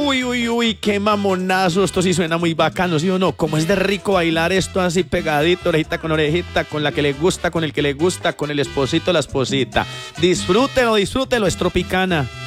Uy, uy, uy, qué mamonazo. Esto sí suena muy bacano, ¿sí o no? Como es de rico bailar esto así pegadito, orejita, con la que le gusta, con el que le gusta, con el esposito, la esposita. Disfrútelo, disfrútelo, es Tropicana.